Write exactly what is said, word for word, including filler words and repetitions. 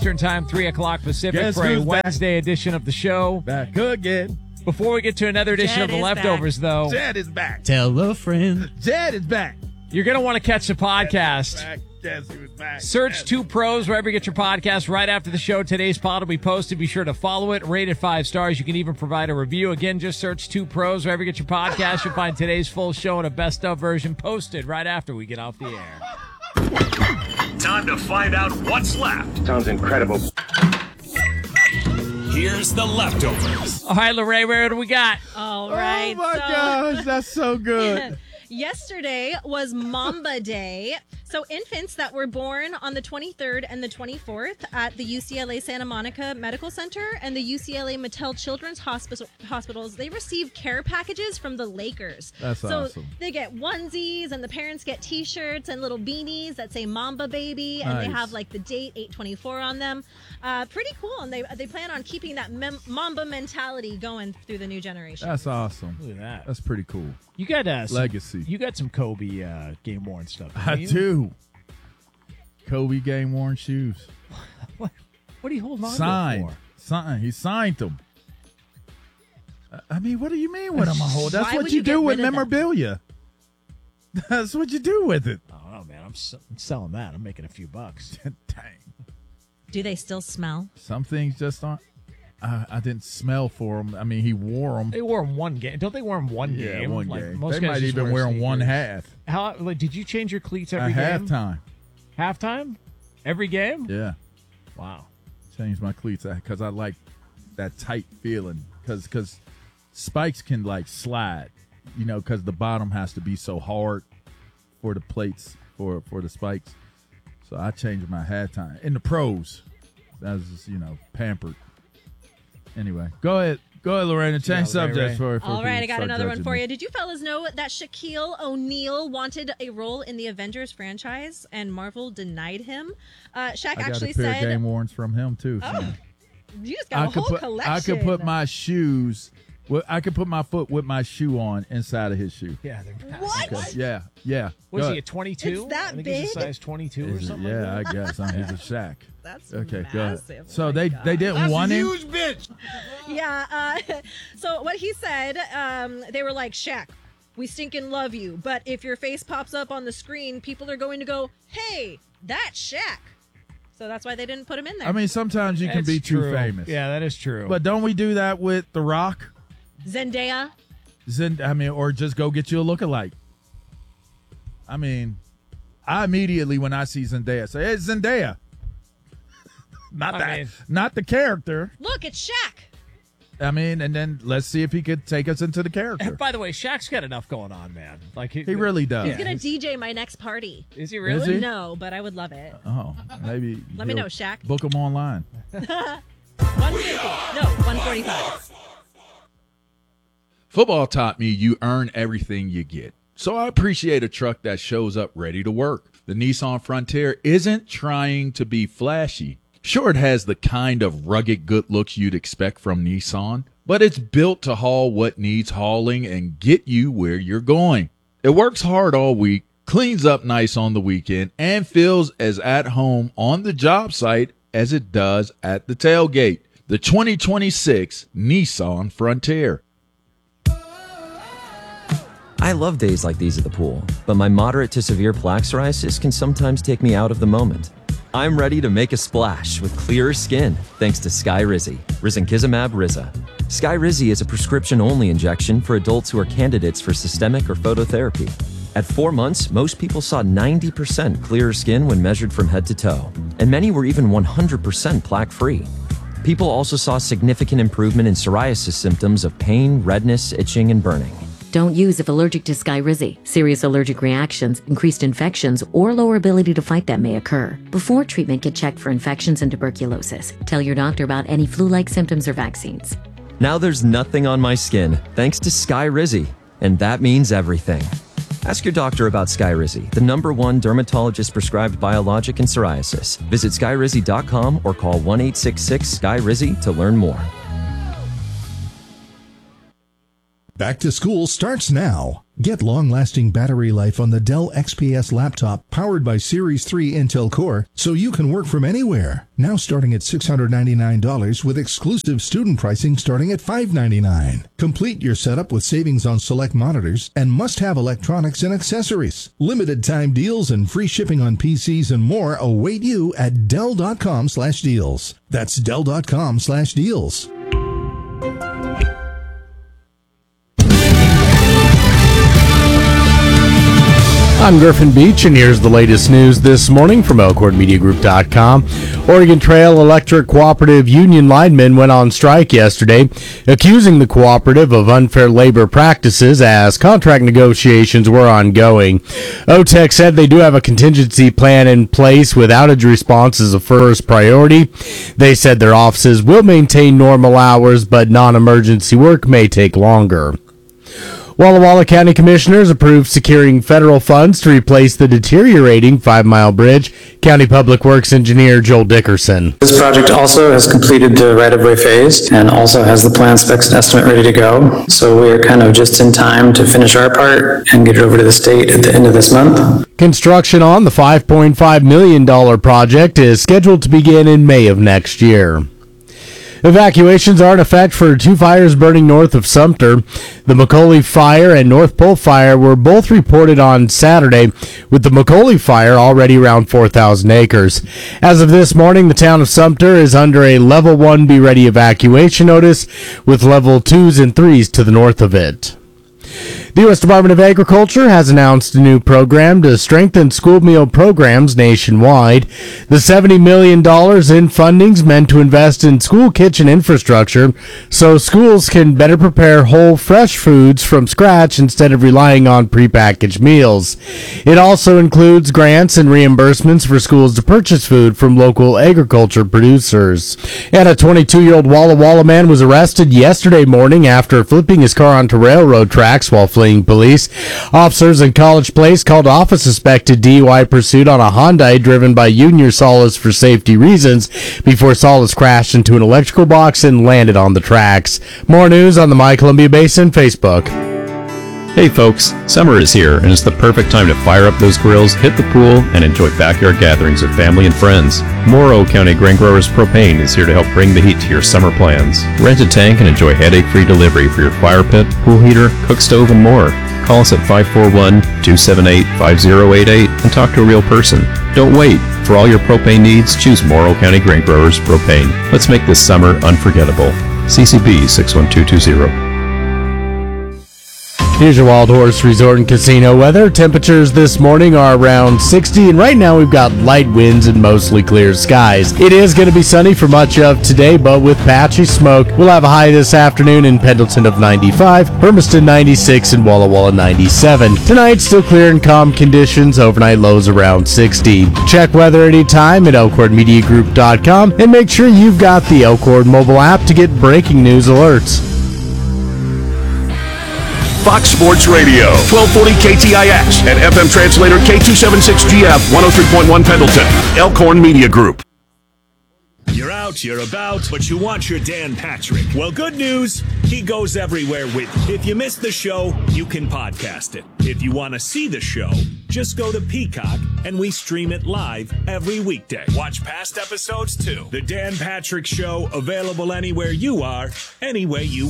Eastern time, three o'clock Pacific Guess for a who's back? Wednesday edition of the show. Back again. Before we get to another edition Jed of the is leftovers, back. though, Jed is back. Tell a friend. Jed is back. you're going to want to catch the podcast. Back. Guess who's back? Search Guess Two Pros wherever you get your podcast right after the show. Today's pod will be posted. Be sure to follow it, rate it five stars. You can even provide a review. Again, just search Two Pros wherever you get your podcast. You'll find today's full show and a best of version posted right after we get off the air. Time to find out what's left. Sounds incredible. Here's the leftovers. All right, Lorraine, where do we got? All right. Oh my so, gosh, that's so good. Yesterday was Mamba Day. So infants that were born on the twenty-third and the twenty-fourth at the U C L A Santa Monica Medical Center and the U C L A Mattel Children's Hospital hospitals, they receive care packages from the Lakers. That's so awesome. They get onesies and the parents get t-shirts and little beanies that say Mamba Baby, and they Nice. have like the date eight twenty-four on them. Uh, pretty cool, and they they plan on keeping that mem- Mamba mentality going through the new generation. That's awesome. Look at that. That's pretty cool. You got uh, some, Legacy. You got some Kobe uh, game worn stuff. I don't you? do. Kobe game worn shoes. What, what are you holding on Signed. to for? Signed. He signed them. I mean, what do you mean what am I holding? That's Why what would you, you get do with rid of them? memorabilia. That's what you do with it. I don't know, man. I'm, s- I'm selling that. I'm making a few bucks. Dang. Do they still smell? Some things just aren't. I, I didn't smell for them. I mean, he wore them. They wore them one game. Don't they wear them one Yeah, game? one Like, game. most They guys might just even wear them one sneakers. half. How? Like, did you change your cleats At every game? halftime. Halftime? Every game? Yeah. Wow. Changed my cleats because I like that tight feeling. Because because spikes can like slide, you know, because the bottom has to be so hard for the plates for for the spikes. So I changed my halftime in the pros. That's just, you know, pampered. Anyway, go ahead, go ahead, Lorena. Change Yeah, Ray, subjects Ray. for. for All right, people I got start another one judging for me. you. Did you fellas know that Shaquille O'Neal wanted a role in the Avengers franchise and Marvel denied him? Uh, Shaq I got actually a pair said, of game warrants from him too. so. Oh, "You just got a I could whole put collection." I could put my shoes. Well, I could put my foot with my shoe on inside of his shoe. Yeah. They're massive. What? Okay, Yeah, yeah. Was Go he a ahead. twenty-two? It's that I think he's a big? size twenty-two or Is it- something. yeah, like I guess. I mean, he's a Shaq. That's Okay, go ahead. massive. So Oh my they God. they didn't want him. bitch. Yeah. Uh, so what he said, um, they were like, Shaq, we stinking love you, but if your face pops up on the screen, people are going to go, hey, that's Shaq. So that's why they didn't put him in there. I mean, sometimes you that. can be It's too true. famous. Yeah, that is true. But don't we do that with The Rock? Zendaya. Zend- I mean, or just go get you a lookalike. I mean, I immediately when I see Zendaya say, "Hey, Zendaya." Not I that, mean- not the character. Look, it's Shaq. I mean, and then let's see if he could take us into the character. By the way, Shaq's got enough going on, man. Like He really does. He's going to D J my next party. Is he really? he? No, but I would love it. Oh, maybe. Let me he'll know, Shaq. Book him online. one fifty. No, one forty-five. Football taught me you earn everything you get. So I appreciate a truck that shows up ready to work. The Nissan Frontier isn't trying to be flashy. Sure, it has the kind of rugged good looks you'd expect from Nissan, but it's built to haul what needs hauling and get you where you're going. It works hard all week, cleans up nice on the weekend, and feels as at home on the job site as it does at the tailgate. The twenty twenty-six Nissan Frontier. I love days like these at the pool, but my moderate to severe plaque psoriasis can sometimes take me out of the moment. I'm ready to make a splash with clearer skin thanks to Skyrizi, Risankizumab Riza. Skyrizi is a prescription-only injection for adults who are candidates for systemic or phototherapy. At four months, most people saw ninety percent clearer skin when measured from head to toe, and many were even one hundred percent plaque-free. People also saw significant improvement in psoriasis symptoms of pain, redness, itching, and burning. Don't use if allergic to Skyrizi. Serious allergic reactions, increased infections, or lower ability to fight them may occur. Before treatment, get checked for infections and tuberculosis. Tell your doctor about any flu-like symptoms or vaccines. Now there's nothing on my skin thanks to Skyrizi, and that means everything. Ask your doctor about Skyrizi, the number one dermatologist-prescribed biologic in psoriasis. Visit skyrizi dot com or call one eight six six Skyrizi to learn more. Back to school starts now. Get long-lasting battery life on the Dell X P S laptop powered by Series three Intel Core so you can work from anywhere. Now starting at six hundred ninety-nine dollars with exclusive student pricing starting at five hundred ninety-nine dollars. Complete your setup with savings on select monitors and must-have electronics and accessories. Limited time deals and free shipping on P Cs and more await you at Dell.com slash deals. That's Dell.com slash deals. I'm Griffin Beach, and here's the latest news this morning from Elkhorn Media Group dot com. Oregon Trail Electric Cooperative Union linemen went on strike yesterday, accusing the cooperative of unfair labor practices as contract negotiations were ongoing. O T E C said they do have a contingency plan in place with outage response as a first priority. They said their offices will maintain normal hours, but non-emergency work may take longer. Walla Walla County Commissioners approved securing federal funds to replace the deteriorating Five Mile Bridge. County Public Works Engineer Joel Dickerson. This project also has completed the right-of-way phase and also has the plan specs and estimate ready to go. So we are kind of just in time to finish our part and get it over to the state at the end of this month. Construction on the five point five million dollars project is scheduled to begin in May of next year. Evacuations are in effect for two fires burning north of Sumter. The McCauley Fire and North Pole Fire were both reported on Saturday, with the McCauley Fire already around four thousand acres. As of this morning, the town of Sumter is under a Level one Be Ready evacuation notice, with Level twos and threes to the north of it. The U S Department of Agriculture has announced a new program to strengthen school meal programs nationwide. The seventy million dollars in fundings meant to invest in school kitchen infrastructure so schools can better prepare whole, fresh foods from scratch instead of relying on prepackaged meals. It also includes grants and reimbursements for schools to purchase food from local agriculture producers. And a twenty-two-year-old Walla Walla man was arrested yesterday morning after flipping his car onto railroad tracks while fleeing police. Officers in College Place called off a suspected D U I pursuit on a Hyundai driven by Junior Solis for safety reasons before Solis crashed into an electrical box and landed on the tracks. More news on the My Columbia Basin Facebook. Hey folks, summer is here and it's the perfect time to fire up those grills, hit the pool, and enjoy backyard gatherings with family and friends. Morrow County Grain Growers Propane is here to help bring the heat to your summer plans. Rent a tank and enjoy headache-free delivery for your fire pit, pool heater, cook stove, and more. Call us at five four one, two seven eight, five zero eight eight and talk to a real person. Don't wait. For all your propane needs, choose Morrow County Grain Growers Propane. Let's make this summer unforgettable. C C B six one two two zero. Here's your Wild Horse Resort and Casino weather. Temperatures this morning are around sixty, and right now we've got light winds and mostly clear skies. It is going to be sunny for much of today, but with patchy smoke. We'll have a high this afternoon in Pendleton of ninety-five, Hermiston ninety-six, and Walla Walla ninety-seven. Tonight, still clear and calm conditions, overnight lows around sixty. Check weather anytime at Elkhorn Media Group dot com, and make sure you've got the Elkhorn mobile app to get breaking news alerts. Fox Sports Radio, twelve forty K T I X and F M translator K two seventy-six G F, one oh three point one Pendleton, Elkhorn Media Group. You're out, you're about, but you want your Dan Patrick. Well, good news, he goes everywhere with you. If you missed the show, you can podcast it. If you want to see the show, just go to Peacock, and we stream it live every weekday. Watch past episodes, too. The Dan Patrick Show, available anywhere you are, any way you